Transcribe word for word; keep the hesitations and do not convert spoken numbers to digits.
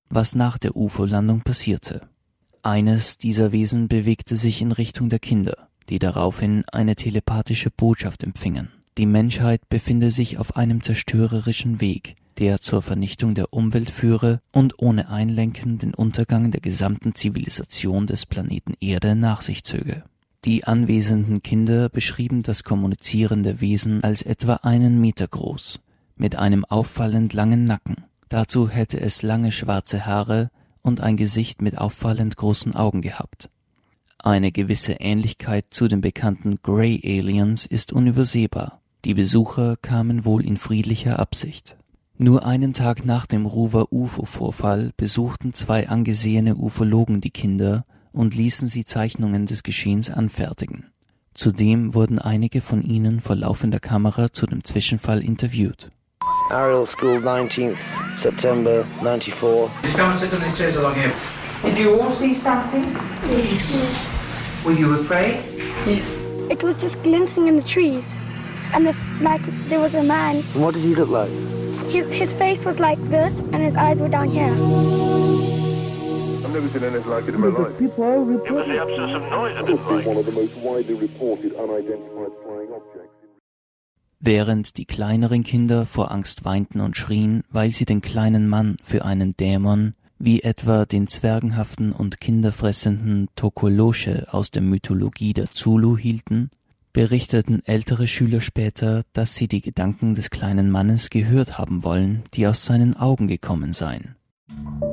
was nach der U F O-Landung passierte. Eines dieser Wesen bewegte sich in Richtung der Kinder, die daraufhin eine telepathische Botschaft empfingen. Die Menschheit befinde sich auf einem zerstörerischen Weg, der zur Vernichtung der Umwelt führe und ohne Einlenken den Untergang der gesamten Zivilisation des Planeten Erde nach sich zöge. Die anwesenden Kinder beschrieben das kommunizierende Wesen als etwa einen Meter groß, mit einem auffallend langen Nacken. Dazu hätte es lange schwarze Haare und ein Gesicht mit auffallend großen Augen gehabt. Eine gewisse Ähnlichkeit zu den bekannten Grey Aliens ist unübersehbar. Die Besucher kamen wohl in friedlicher Absicht. Nur einen Tag nach dem Ruwer U F O-Vorfall besuchten zwei angesehene Ufologen die Kinder und ließen sie Zeichnungen des Geschehens anfertigen. Zudem wurden einige von ihnen vor laufender Kamera zu dem Zwischenfall interviewt. Ariel School, nineteenth September ninety-four. Just come and sit on these chairs along here. Did you all see something? Yes. Yes. Were you afraid? Yes. It was just glinting in the trees. And this, like, there was a man. And what did he look like? His, his face was like this, and his eyes were down here. I've never seen anything like it in my life. People report it was the absence of noise I didn't like. One of the most widely reported unidentified flying objects. Während die kleineren Kinder vor Angst weinten und schrien, weil sie den kleinen Mann für einen Dämon, wie etwa den zwergenhaften und kinderfressenden Tokolosche aus der Mythologie der Zulu hielten, berichteten ältere Schüler später, dass sie die Gedanken des kleinen Mannes gehört haben wollen, die aus seinen Augen gekommen seien.